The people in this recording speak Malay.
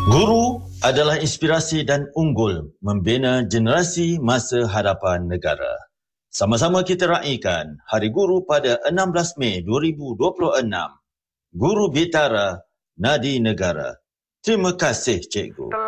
Guru adalah inspirasi dan unggul membina generasi masa hadapan negara. Sama-sama kita raikan Hari Guru pada 16 Mei 2026. Guru Bitara, Nadi Negara. Terima kasih, Cikgu.